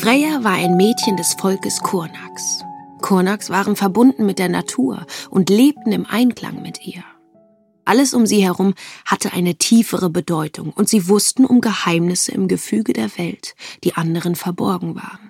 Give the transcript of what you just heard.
Freya war ein Mädchen des Volkes Kurnaks. Kurnaks waren verbunden mit der Natur und lebten im Einklang mit ihr. Alles um sie herum hatte eine tiefere Bedeutung und sie wussten um Geheimnisse im Gefüge der Welt, die anderen verborgen waren.